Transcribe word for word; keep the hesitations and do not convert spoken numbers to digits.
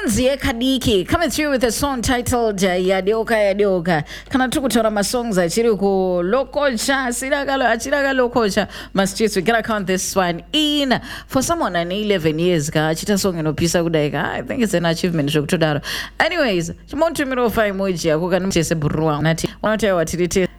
Manzie Kadiki coming through with a song titled uh, Yadioka Yadioka. Kana tukutora masongs achiri ku lokocha siragalo achiragalo lokocha masjits. We gotta count this one in for someone an eleven years ka achita song no pisa kudaika. I think it's an achievement shokutodaro. Anyways, chimonto miro fa emoji akuka nimchese burwa nati wanote watirite